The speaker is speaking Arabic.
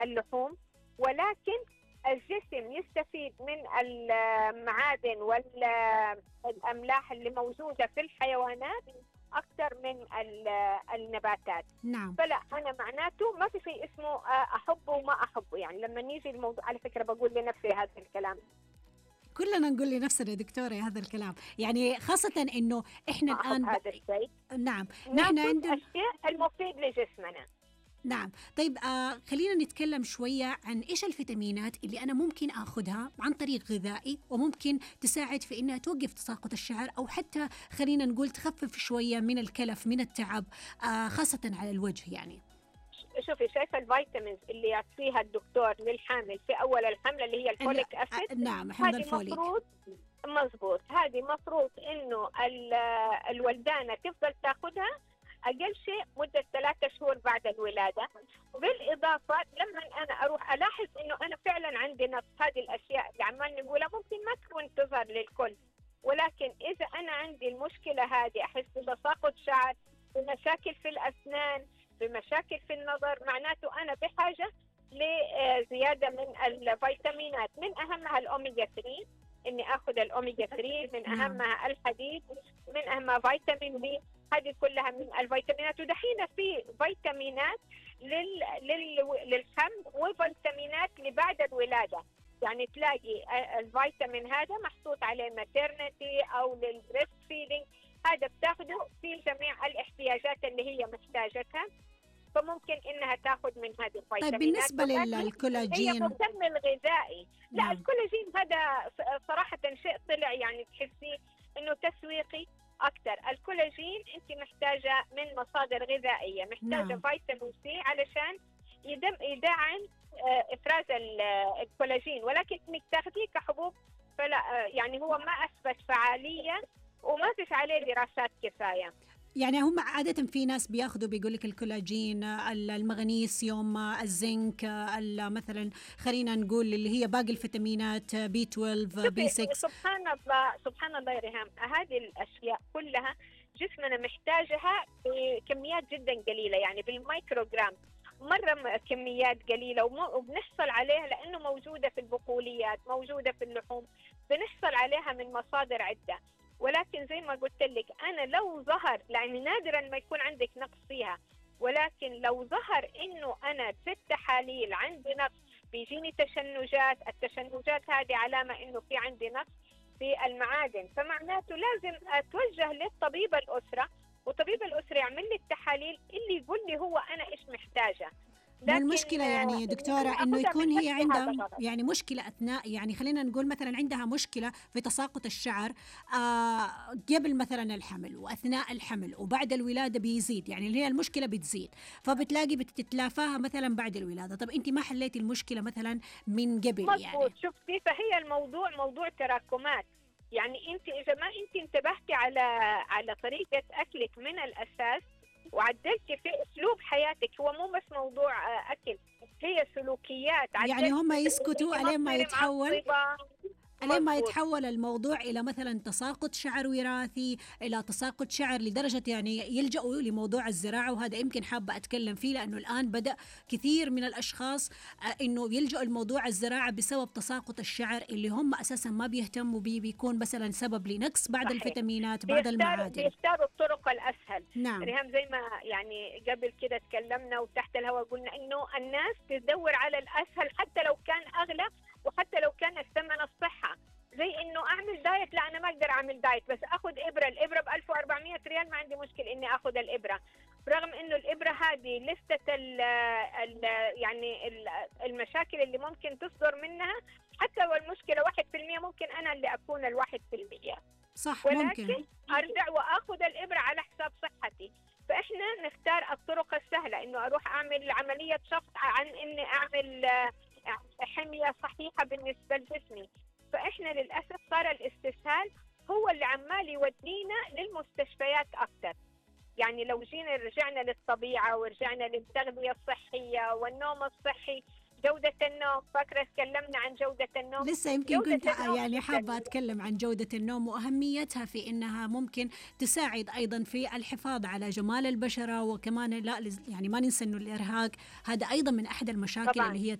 اللحوم، ولكن الجسم يستفيد من المعادن والأملاح اللي موجودة في الحيوانات أكثر من النباتات. نعم. فلا، أنا معناته ما في شيء اسمه أحبه وما أحبه. يعني لما نيجي الموضوع، على فكرة بقول لنفسي هذا الكلام، كلنا نقول لنفسنا يا دكتورة هذا الكلام، يعني خاصة إنه إحنا ما أحب الآن هذا الشيء. نعم. نحن ناخذ عندنا الشيء المفيد لجسمنا. نعم. طيب خلينا نتكلم شوية عن إيش الفيتامينات اللي أنا ممكن أخذها عن طريق غذائي وممكن تساعد في إنها توقف تساقط الشعر، أو حتى خلينا نقول تخفف شوية من الكلف من التعب، خاصة على الوجه يعني. شوفي، شايفة الفيتامينز اللي يعطيها الدكتور للحامل في أول الحمل اللي هي الفوليك أسيد؟ نعم، حمض هذه الفوليك. مفروض، مزبوط، هذه مفروض إنه الولدانة تفضل تاخدها أقل شيء مدة 3 شهور بعد الولادة. بالإضافة لما أنا أروح ألاحظ إنه أنا فعلا عندي نقص، هذه الأشياء اللي عمال نقولها ممكن ما تكون تظهر للكل، ولكن إذا أنا عندي المشكلة هذه، أحس بتساقط شعر، بمشاكل في الأسنان، بمشاكل في النظر، معناته أنا بحاجة لزيادة من الفيتامينات، من أهمها الأوميجا 3، إني أخذ الأوميجا 3، من أهمها الحديد، من أهمها فيتامين بي. هذه كلها من الفيتامينات. ودحين في فيتامينات للحمل وفيتامينات لبعد الولادة. يعني تلاقي الفيتامين هذا محطوط عليه ماتيرنتي أو للبريست فيدينج، هذا بتاخده في جميع الاحتياجات اللي هي محتاجتها، فممكن إنها تاخذ من هذه الفيتامينات. طيب بالنسبة للكولاجين، هي مكمل غذائي. لا، نعم. الكولاجين هذا صراحة شيء طلع يعني تحسيه إنه تسويقي أكثر. الكولاجين أنت محتاجة من مصادر غذائية، محتاجة نعم. فيتامين سي علشان يدعم إفراز الكولاجين، ولكن إنك تاخذيه كحبوب فلا، يعني هو ما أثبت فعالية وما فيش عليه دراسات كفاية. يعني هم عادة في ناس بياخذوا بيقول لك الكولاجين، المغنيسيوم، الزنك، مثلا خلينا نقول اللي هي باقي الفيتامينات بي 12 بي 6. سبحان الله، سبحان الله يا ريهام، هذه الأشياء كلها جسمنا محتاجها بكميات جدا قليلة، يعني بالميكروغرام، مرة كميات قليلة، وبنحصل عليها لأنه موجودة في البقوليات، موجودة في اللحوم، بنحصل عليها من مصادر عدة. ولكن زي ما قلت لك، أنا لو ظهر، يعني نادرا ما يكون عندك نقص فيها، ولكن لو ظهر إنه أنا في التحاليل عندي نقص، بيجيني تشنجات، التشنجات هذه علامة إنه في عندي نقص في المعادن، فمعناته لازم أتوجه للطبيب الأسرة، وطبيب الأسرة يعمل لي التحاليل اللي يقول لي هو أنا إيش محتاجة. والمشكلة يعني دكتورة إنه يكون هي عندها يعني مشكلة أثناء، يعني خلينا نقول مثلا عندها مشكلة في تساقط الشعر قبل مثلا الحمل وأثناء الحمل وبعد الولادة بيزيد، يعني اللي هي المشكلة بتزيد، فبتلاقي بتتلافاها مثلا بعد الولادة. طب أنت ما حليتي المشكلة مثلا من قبل يعني. مظبوط. شفتي، فهي الموضوع موضوع تراكمات. يعني انت اذا ما انت انتبهتي على طريقه اكلك من الاساس وعدلتي في اسلوب حياتك، هو مو بس موضوع اكل، هي سلوكيات. يعني هم يسكتوا ألين ما يتحول الموضوع إلى مثلا تساقط شعر وراثي، إلى تساقط شعر لدرجة يعني يلجأوا لموضوع الزراعة، وهذا يمكن حابة أتكلم فيه لأنه الآن بدأ كثير من الأشخاص إنه يلجأوا لموضوع الزراعة بسبب تساقط الشعر اللي هم أساسا ما بيهتموا به، بيكون مثلا سبب لنقص بعض الفيتامينات، بعض المعادن. بيختاروا الطرق الأسهل. نعم. ريهام، زي ما يعني قبل كده تكلمنا وتحت الهواء قلنا إنه الناس تدور على الأسهل حتى لو كان أغلى، وحتى لو كان الثمن الصحة. زي انه اعمل دايت، لا انا ما اقدر اعمل دايت، بس اخذ الابره ب 1400 ريال، ما عندي مشكله اني اخذ الابره، برغم انه الابره هذه لستة يعني المشاكل اللي ممكن تصدر منها. حتى لو المشكله 1%، ممكن انا اللي اكون ال1%. صح، ولكن ممكن ارجع واخذ الابره على حساب صحتي. فاحنا نختار الطرق السهله، انه اروح اعمل عمليه شفط عن اني اعمل حميه صحيحه بالنسبه لجسمي. فإحنا للأسف صار الاستسهال هو اللي عمال يودينا للمستشفيات أكثر. يعني لو رجعنا للطبيعة ورجعنا للتغذية الصحية والنوم الصحي، جودة النوم، فاكرة تكلمنا عن جودة النوم. لسه يمكن جودة كنت النوم يعني حابة جدا. أتكلم عن جودة النوم وأهميتها في إنها ممكن تساعد أيضا في الحفاظ على جمال البشرة، وكمان لا يعني ما ننسى إنه الإرهاق هذا أيضا من أحد المشاكل طبعا اللي هي